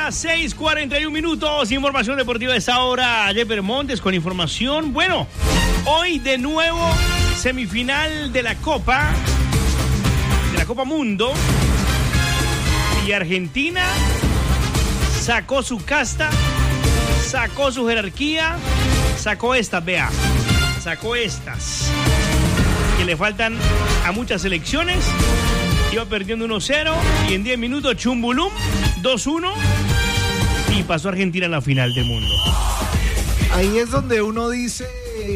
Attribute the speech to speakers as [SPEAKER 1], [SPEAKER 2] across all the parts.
[SPEAKER 1] las 6:41. Información deportiva de esta hora. Jeffer Montes con información. Bueno, hoy de nuevo semifinal de la Copa Mundo. Y Argentina sacó su casta, sacó su jerarquía, sacó estas, vea. Sacó estas. Que le faltan a muchas selecciones. Iba perdiendo 1-0 y en 10 minutos chumbulum, 2-1 y pasó Argentina en la final del mundo.
[SPEAKER 2] Ahí es donde uno dice,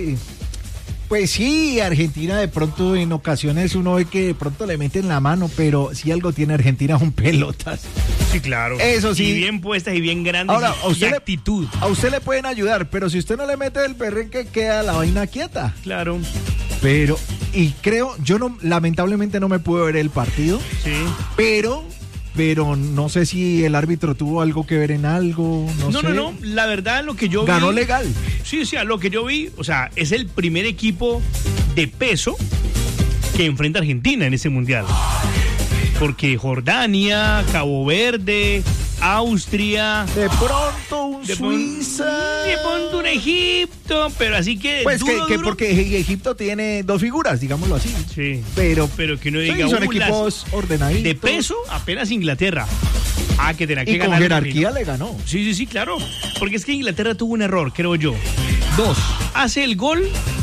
[SPEAKER 2] pues sí, Argentina de pronto en ocasiones uno ve que de pronto le meten la mano, pero si algo tiene Argentina son pelotas.
[SPEAKER 1] Sí, claro.
[SPEAKER 2] Eso sí.
[SPEAKER 1] Y bien puestas y bien grandes.
[SPEAKER 2] Ahora,
[SPEAKER 1] y actitud.
[SPEAKER 2] A usted le pueden ayudar, pero si usted no le mete el perrenque, queda la vaina quieta.
[SPEAKER 1] Claro.
[SPEAKER 2] Pero, y creo, lamentablemente no me pude ver el partido.
[SPEAKER 1] Sí.
[SPEAKER 2] Pero no sé si el árbitro tuvo algo que ver en algo, no sé.
[SPEAKER 1] No, la verdad lo que yo
[SPEAKER 2] ganó
[SPEAKER 1] vi...
[SPEAKER 2] legal.
[SPEAKER 1] Sí, a lo que yo vi, o sea, es el primer equipo de peso que enfrenta a Argentina en ese mundial. Porque Jordania, Cabo Verde, Austria...
[SPEAKER 2] De pronto un Suiza...
[SPEAKER 1] De pronto un Egipto, pero así que...
[SPEAKER 2] Pues
[SPEAKER 1] duro.
[SPEAKER 2] Porque Egipto tiene dos figuras, digámoslo así.
[SPEAKER 1] Sí.
[SPEAKER 2] Pero
[SPEAKER 1] que uno diga...
[SPEAKER 2] son equipos ordenaditos.
[SPEAKER 1] De peso, apenas Inglaterra. Que tenía que
[SPEAKER 2] y
[SPEAKER 1] ganar.
[SPEAKER 2] con jerarquía le ganó.
[SPEAKER 1] Sí, claro. Porque es que Inglaterra tuvo un error, creo yo.
[SPEAKER 2] 2.
[SPEAKER 1] Hace el gol...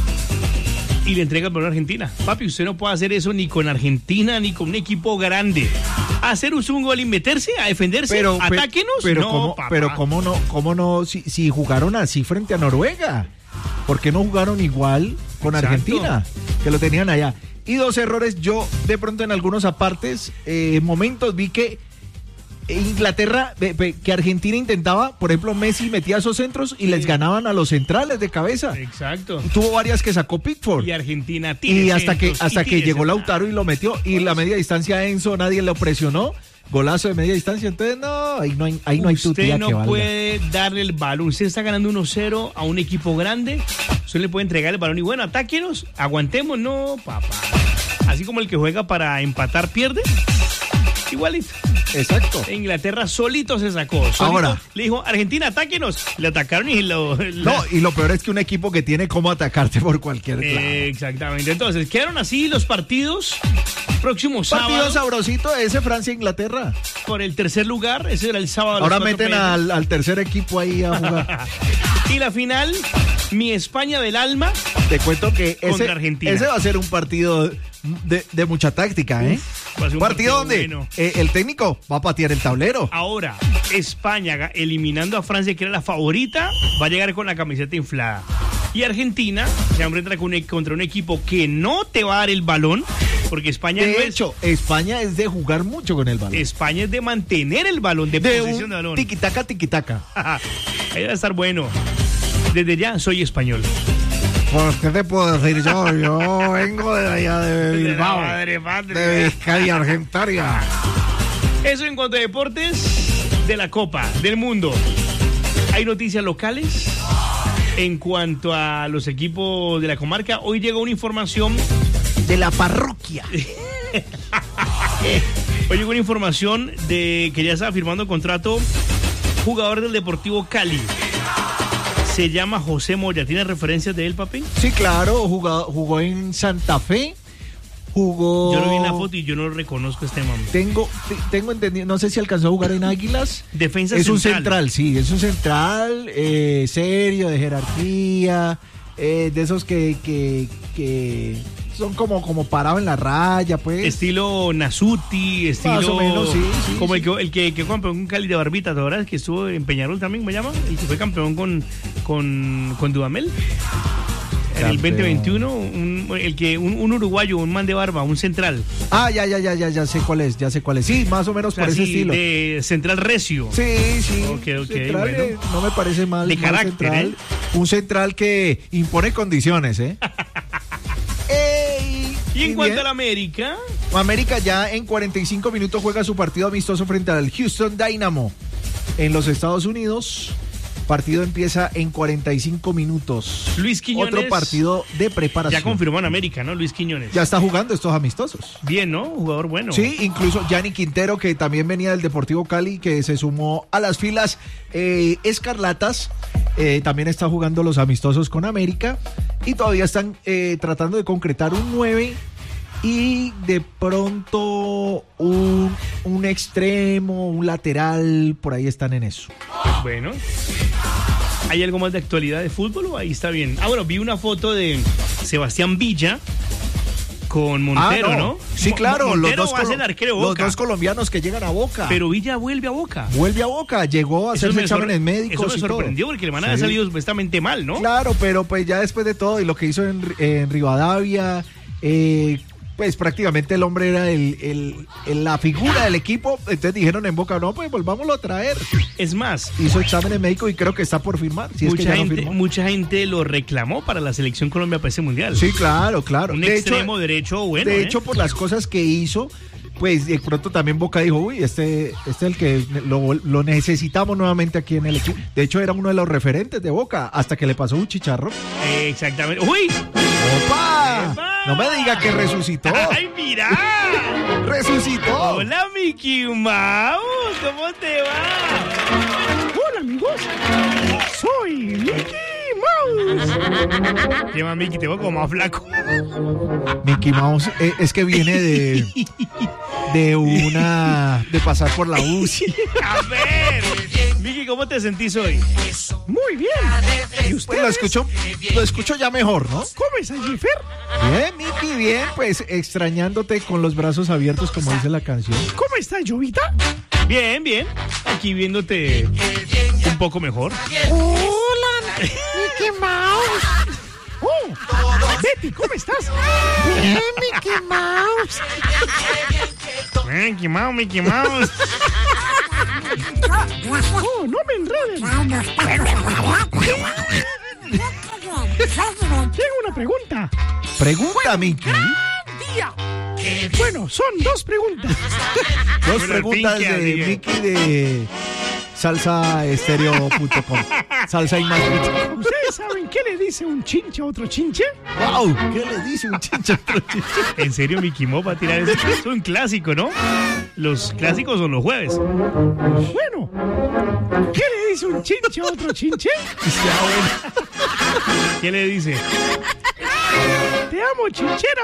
[SPEAKER 1] y le entrega el balón a Argentina. Papi, usted no puede hacer eso ni con Argentina ni con un equipo grande. Hacer un gol y meterse a defenderse, atáquenos.
[SPEAKER 2] Pero cómo no, si jugaron así frente a Noruega. ¿Por qué no jugaron igual con Argentina? Que lo tenían allá. Y 2 errores, yo de pronto en algunos apartes, momentos vi que Inglaterra, que Argentina intentaba, por ejemplo, Messi metía esos centros y les ganaban a los centrales de cabeza.
[SPEAKER 1] Exacto.
[SPEAKER 2] Tuvo varias que sacó Pickford.
[SPEAKER 1] Y Argentina
[SPEAKER 2] y hasta que llegó Lautaro y lo metió. Y la media distancia Enzo, nadie lo presionó. Golazo de media distancia. Entonces, ahí no hay tutía que valga.
[SPEAKER 1] Usted no puede darle el balón. Usted está ganando 1-0 a un equipo grande. Usted le puede entregar el balón y bueno, atáquenos, aguantemos. No, papá. Así como el que juega para empatar pierde. Igualito.
[SPEAKER 2] Exacto.
[SPEAKER 1] Inglaterra solito se sacó.
[SPEAKER 2] Ahora
[SPEAKER 1] le dijo, Argentina, atáquenos. Le atacaron y
[SPEAKER 2] No, y lo peor es que un equipo que tiene cómo atacarte por cualquier lado.
[SPEAKER 1] Exactamente. Entonces, quedaron así los partidos. Próximo sábado.
[SPEAKER 2] Partido sabrosito ese Francia-Inglaterra.
[SPEAKER 1] Por el tercer lugar. Ese era el sábado.
[SPEAKER 2] Ahora meten al tercer equipo ahí a jugar.
[SPEAKER 1] Y la final, mi España del alma.
[SPEAKER 2] Te cuento que
[SPEAKER 1] contra Argentina.
[SPEAKER 2] Ese va a ser un partido de mucha táctica, ¿eh?
[SPEAKER 1] Va a ser un
[SPEAKER 2] partido donde
[SPEAKER 1] bueno.
[SPEAKER 2] El técnico va a patear el tablero.
[SPEAKER 1] Ahora, España eliminando a Francia, que era la favorita, va a llegar con la camiseta inflada. Y Argentina se enfrenta contra un equipo que no te va a dar el balón, porque España
[SPEAKER 2] España es de jugar mucho con el balón.
[SPEAKER 1] España es de mantener el balón, de posesión de balón.
[SPEAKER 2] Tiquitaca.
[SPEAKER 1] Ahí va a estar bueno. Desde ya soy español.
[SPEAKER 2] Pues, ¿qué te puedo decir yo? Yo vengo de allá de Bilbao. De Vizcaya, Argentina.
[SPEAKER 1] Eso en cuanto a deportes de la Copa del Mundo. Hay noticias locales en cuanto a los equipos de la comarca. Hoy llegó una información
[SPEAKER 2] de la parroquia.
[SPEAKER 1] Hoy llegó una información de que ya estaba firmando contrato jugador del Deportivo Cali. Se llama José Moya. ¿Tiene referencias de él, papi?
[SPEAKER 2] Sí, claro. Jugó en Santa Fe. Yo
[SPEAKER 1] lo vi en la foto y yo no reconozco a este man.
[SPEAKER 2] Tengo entendido, no sé si alcanzó a jugar en Águilas.
[SPEAKER 1] Defensa
[SPEAKER 2] es
[SPEAKER 1] central.
[SPEAKER 2] Un central, sí. Es un central serio, de jerarquía. De esos que son como parado en la raya, pues.
[SPEAKER 1] Estilo Nasuti, estilo...
[SPEAKER 2] Más o menos, sí.
[SPEAKER 1] Como el que fue campeón con Cali de Barbita, ¿te acuerdas? Que estuvo en Peñarol también, ¿me llama? El que fue campeón con Dudamel. En el 2021, un uruguayo, un man de barba, un central.
[SPEAKER 2] Ya sé cuál es. Sí, más o menos por ese estilo.
[SPEAKER 1] De central recio.
[SPEAKER 2] Sí.
[SPEAKER 1] Ok,
[SPEAKER 2] central,
[SPEAKER 1] bueno.
[SPEAKER 2] No me parece mal.
[SPEAKER 1] De carácter,
[SPEAKER 2] central. Un central que impone condiciones, ¿eh?
[SPEAKER 1] Y en cuanto a la América
[SPEAKER 2] ya en 45 minutos juega su partido amistoso frente al Houston Dynamo en los Estados Unidos. Partido empieza en 45 minutos.
[SPEAKER 1] Luis Quiñones.
[SPEAKER 2] Otro partido de preparación.
[SPEAKER 1] Ya confirmó en América, ¿no? Luis Quiñones.
[SPEAKER 2] Ya está jugando estos amistosos.
[SPEAKER 1] Bien, ¿no? Jugador bueno.
[SPEAKER 2] Sí, incluso Gianni Quintero, que también venía del Deportivo Cali, que se sumó a las filas escarlatas. También está jugando los amistosos con América. Y todavía están tratando de concretar un 9 y de pronto un extremo, un lateral, por ahí están en eso.
[SPEAKER 1] Bueno, ¿hay algo más de actualidad de fútbol o ahí está bien? Bueno, vi una foto de Sebastián Villa con Montero, ¿no?
[SPEAKER 2] Sí, claro,
[SPEAKER 1] Montero va a ser el arquero de Boca.
[SPEAKER 2] los dos colombianos que llegan a Boca.
[SPEAKER 1] Pero Villa vuelve a Boca.
[SPEAKER 2] Vuelve a Boca, llegó a hacerse exámenes médicos.
[SPEAKER 1] Eso me sorprendió porque el man había salido supuestamente mal, ¿no?
[SPEAKER 2] Claro, pero pues ya después de todo y lo que hizo en Rivadavia, pues prácticamente el hombre era la figura del equipo. Entonces dijeron en Boca, no, pues volvámoslo a traer.
[SPEAKER 1] Es más,
[SPEAKER 2] hizo exámenes médicos y creo que está por firmar.
[SPEAKER 1] Mucha gente lo reclamó para la selección Colombia para ese mundial.
[SPEAKER 2] Sí, claro.
[SPEAKER 1] Un extremo derecho bueno.
[SPEAKER 2] De hecho, por las cosas que hizo, pues de pronto también Boca dijo, uy, este es el que lo necesitamos nuevamente aquí en el equipo. De hecho, era uno de los referentes de Boca, hasta que le pasó un chicharro.
[SPEAKER 1] Exactamente. ¡Uy!
[SPEAKER 2] ¡Opa! ¡Epa! No me diga que resucitó.
[SPEAKER 1] ¡Ay, mira!
[SPEAKER 2] ¡Resucitó!
[SPEAKER 1] Hola, Mickey Mouse. ¿Cómo te va?
[SPEAKER 3] Hola, amigos. Soy Mickey Mouse.
[SPEAKER 1] ¿Qué más, Mickey? Te veo como más flaco.
[SPEAKER 2] Mickey Mouse es que viene de pasar por la UCI.
[SPEAKER 1] A ver, Mickey, ¿cómo te sentís hoy?
[SPEAKER 3] Muy bien. ¿Y usted?
[SPEAKER 2] Lo escucho ya mejor, ¿no?
[SPEAKER 3] ¿Cómo es allí, Fer?
[SPEAKER 2] Bien, Mickey, bien. Pues extrañándote con los brazos abiertos, como dice la canción.
[SPEAKER 3] ¿Cómo está, Llovita?
[SPEAKER 1] Bien, bien. Aquí viéndote un poco mejor.
[SPEAKER 3] Hola, Mickey Mouse. Oh, Betty, ¿cómo estás? Bien, Mickey Mouse.
[SPEAKER 1] Mickey Mouse.
[SPEAKER 3] Oh, no me enreden. Tengo una pregunta.
[SPEAKER 2] ¿Pregunta, Mickey?
[SPEAKER 3] Bueno, son dos preguntas.
[SPEAKER 2] Dos preguntas de Mickey de salsaestereo.com. Salsa y más.
[SPEAKER 3] ¿Ustedes saben qué le dice un chinche a otro chinche?
[SPEAKER 2] ¡Wow! ¿Qué le dice un chinche a otro chinche?
[SPEAKER 1] ¿En serio Mickey Mo va a tirar eso? Es un clásico, ¿no? Los clásicos son los jueves.
[SPEAKER 3] Bueno, ¿qué le dice un chinche a otro chinche?
[SPEAKER 1] ¿Qué le dice?
[SPEAKER 3] Te amo, chinchera.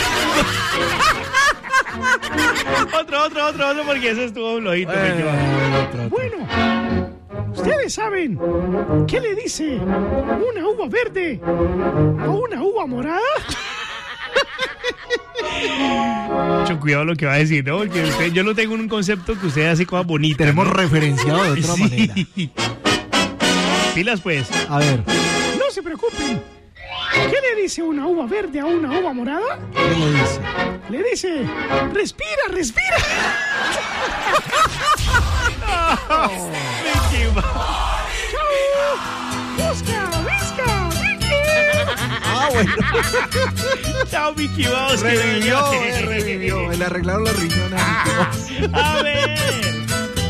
[SPEAKER 1] Otro, porque ese estuvo flojito.
[SPEAKER 3] Bueno, ¿ustedes saben qué le dice una uva verde a una uva morada?
[SPEAKER 1] Mucho cuidado lo que va a decir, ¿no? Porque yo no tengo un concepto que usted hace cosas bonitas.
[SPEAKER 2] Tenemos referenciado de otra manera.
[SPEAKER 1] Pilas, pues.
[SPEAKER 2] A ver.
[SPEAKER 3] No se preocupen. ¿Qué le dice una uva verde a una uva morada?
[SPEAKER 2] ¿Qué le dice?
[SPEAKER 3] Le dice, respira, respira.
[SPEAKER 1] Mickey Mouse.
[SPEAKER 3] ¡Chao! ¡Visca, visca, Mickey!
[SPEAKER 2] Bueno.
[SPEAKER 1] Chao, Mickey Mouse.
[SPEAKER 2] Revivió. Le arreglaron los riñones.
[SPEAKER 1] A ver.